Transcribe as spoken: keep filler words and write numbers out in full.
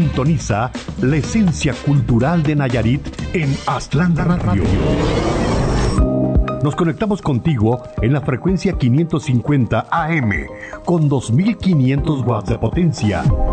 Sintoniza la esencia cultural de Nayarit en Aztlán Radio. Nos conectamos contigo en la frecuencia quinientos cincuenta A M con dos mil quinientos watts de potencia